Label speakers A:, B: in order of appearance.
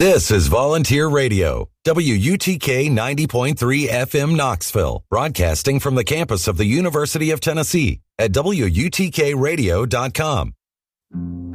A: This is Volunteer Radio, WUTK 90.3 FM Knoxville, broadcasting from the campus of the University of Tennessee at WUTKradio.com.